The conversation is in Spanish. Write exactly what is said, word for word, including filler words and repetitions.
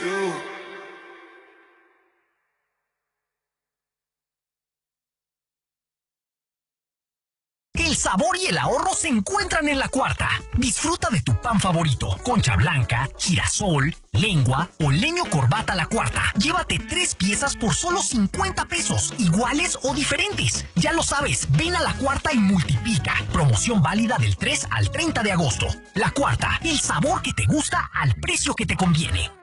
El sabor y el ahorro se encuentran en La Cuarta. Disfruta de tu pan favorito, concha blanca, girasol, lengua o leño corbata La Cuarta. Llévate tres piezas por solo cincuenta pesos, iguales o diferentes. Ya lo sabes, ven a La Cuarta y multiplica. Promoción válida del tres al treinta de agosto. La Cuarta, el sabor que te gusta al precio que te conviene.